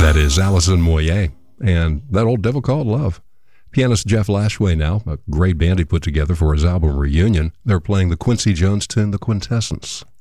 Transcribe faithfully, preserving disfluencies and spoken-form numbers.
That is Alison Moyet and that old devil called love. Pianist Jeff Lashway now, a great band he put together for his album Reunion. They're playing the Quincy Jones tune, The Quintessence.